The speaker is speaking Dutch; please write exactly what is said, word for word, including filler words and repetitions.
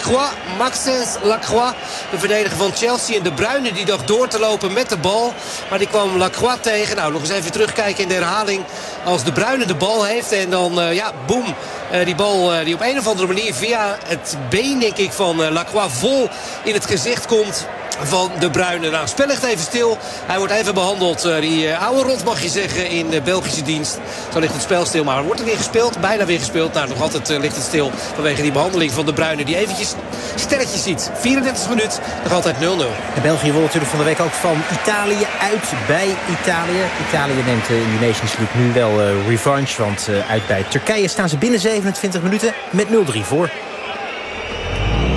Lacroix, Maxence Lacroix, de verdediger van Chelsea. En De Bruyne die dacht door te lopen met de bal. Maar die kwam Lacroix tegen. Nou, nog eens even terugkijken in de herhaling. Als De Bruyne de bal heeft en dan, uh, ja, boem. Uh, die bal uh, die op een of andere manier via het been, denk ik, van uh, Lacroix vol in het gezicht komt van De Bruyne. Nou, het spel ligt even stil. Hij wordt even behandeld. Uh, die uh, oude rot mag je zeggen in de Belgische dienst. Zo ligt het spel stil. Maar wordt er weer gespeeld? Bijna weer gespeeld. Nou, nog altijd uh, ligt het stil vanwege die behandeling van De Bruyne. Die eventjes sterretjes ziet. vierendertig minuut. Nog altijd nul nul. En België won natuurlijk van de week ook van Italië uit bij Italië. Italië neemt uh, in de Nations League nu wel uh, revanche. Want uh, uit bij Turkije staan ze binnen zevenentwintig minuten met nul drie voor.